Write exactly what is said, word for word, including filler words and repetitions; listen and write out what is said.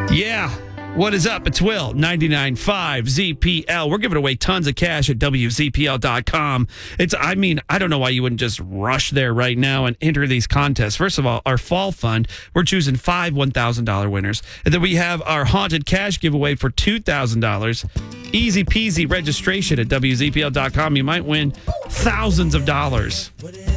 Yeah. What is up? It's Will, ninety-nine point five Z P L. We're giving away tons of cash at W Z P L dot com. It's, I mean, I don't know why you wouldn't just rush there right now and enter these contests. First of all, our fall fund, we're choosing five one thousand dollars winners. And then we have our haunted cash giveaway for two thousand dollars. Easy peasy registration at W Z P L dot com. You might win thousands of dollars.